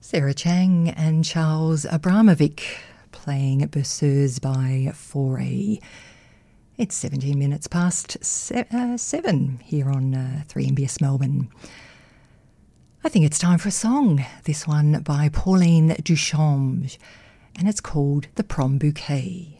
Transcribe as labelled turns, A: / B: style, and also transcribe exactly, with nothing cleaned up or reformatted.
A: Sarah Chang and Charles Abramovic playing Berceuse by four E. It's seventeen minutes past se- uh, seven here on uh, three M B S Melbourne. I think it's time for a song. This one by Pauline Duchamp, and it's called The Prom Bouquet.